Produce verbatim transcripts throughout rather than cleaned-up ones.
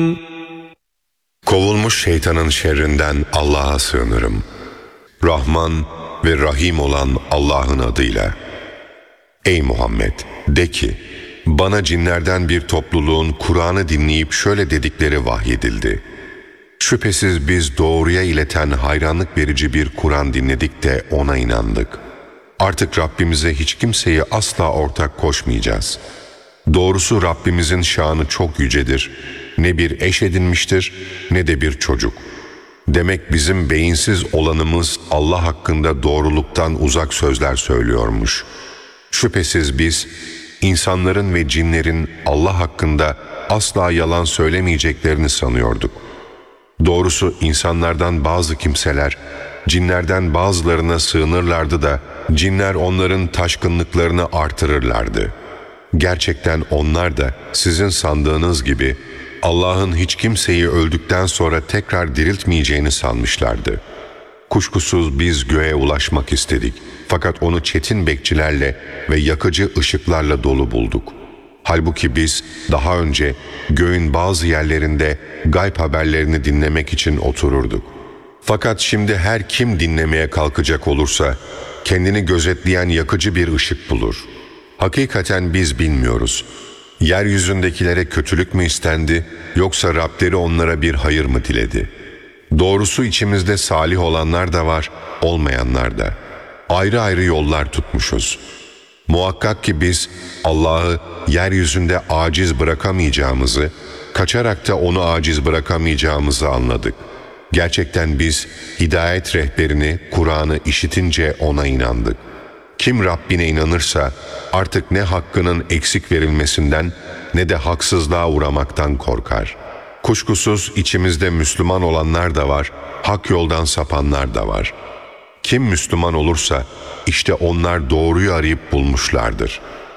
Kovulmuş şeytanın şerrinden Allah'a sığınırım. Rahman ve Rahim olan Allah'ın adıyla. Ey Muhammed! De ki, bana cinlerden bir topluluğun Kur'an'ı dinleyip şöyle dedikleri vahyedildi. Şüphesiz biz doğruya ileten hayranlık verici bir Kur'an dinledik de ona inandık. Artık Rabbimize hiç kimseyi asla ortak koşmayacağız. Doğrusu Rabbimizin şanı çok yücedir. Ne bir eş edinmiştir ne de bir çocuk. Demek bizim beyinsiz olanımız Allah hakkında doğruluktan uzak sözler söylüyormuş. Şüphesiz biz insanların ve cinlerin Allah hakkında asla yalan söylemeyeceklerini sanıyorduk. Doğrusu insanlardan bazı kimseler cinlerden bazılarına sığınırlardı da cinler onların taşkınlıklarını artırırlardı. Gerçekten onlar da sizin sandığınız gibi Allah'ın hiç kimseyi öldükten sonra tekrar diriltmeyeceğini sanmışlardı. Kuşkusuz biz göğe ulaşmak istedik. Fakat onu çetin bekçilerle ve yakıcı ışıklarla dolu bulduk. Halbuki biz daha önce göğün bazı yerlerinde gayb haberlerini dinlemek için otururduk. Fakat şimdi her kim dinlemeye kalkacak olursa kendini gözetleyen yakıcı bir ışık bulur. Hakikaten biz bilmiyoruz. Yeryüzündekilere kötülük mü istendi yoksa Rableri onlara bir hayır mı diledi? Doğrusu içimizde salih olanlar da var, olmayanlar da. Ayrı ayrı yollar tutmuşuz. Muhakkak ki biz Allah'ı yeryüzünde aciz bırakamayacağımızı, kaçarak da onu aciz bırakamayacağımızı anladık. Gerçekten biz hidayet rehberini, Kur'an'ı işitince ona inandık. Kim Rabbine inanırsa artık ne hakkının eksik verilmesinden ne de haksızlığa uğramaktan korkar. Kuşkusuz içimizde Müslüman olanlar da var, hak yoldan sapanlar da var. Kim Müslüman olursa işte onlar doğruyu arayıp bulmuşlardır.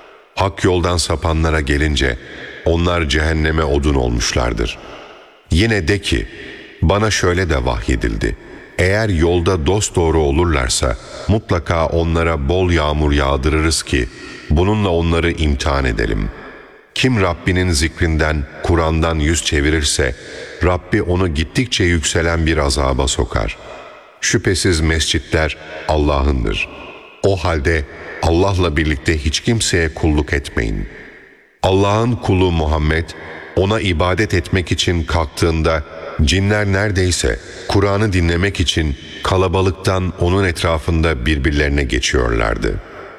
Hak yoldan sapanlara gelince onlar cehenneme odun olmuşlardır. Yine de ki bana şöyle de vahyedildi. Eğer yolda dosdoğru olurlarsa mutlaka onlara bol yağmur yağdırırız ki bununla onları imtihan edelim. Kim Rabbinin zikrinden, Kur'an'dan yüz çevirirse Rabbi onu gittikçe yükselen bir azaba sokar. Şüphesiz mescitler Allah'ındır. O halde Allah'la birlikte hiç kimseye kulluk etmeyin. Allah'ın kulu Muhammed ona ibadet etmek için kalktığında cinler neredeyse Kur'an'ı dinlemek için kalabalıktan onun etrafında birbirlerine geçiyorlardı.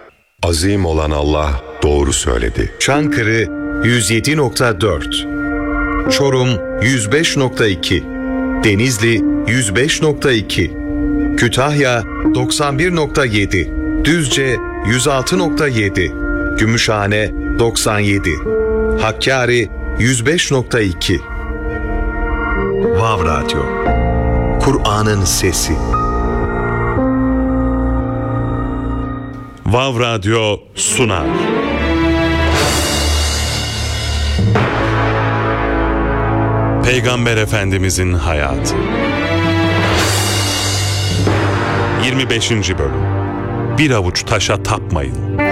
Azim olan Allah doğru söyledi. Çankırı yüz yedi nokta dört, Çorum yüz beş nokta iki, Denizli yüz beş nokta iki, Kütahya doksan bir nokta yedi, Düzce yüz altı nokta yedi, Gümüşhane doksan yedi, Hakkari yüz beş nokta iki. Vav Radyo, Kur'an'ın sesi. Vav Radyo sunar. Peygamber Efendimizin hayatı. yirmi beşinci bölüm. Bir avuç taşa tapmayın.